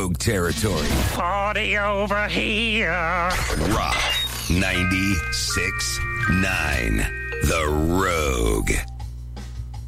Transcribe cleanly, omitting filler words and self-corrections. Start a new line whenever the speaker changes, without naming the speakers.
Rogue territory.
Party over here.
Rock 96.9. The Rogue.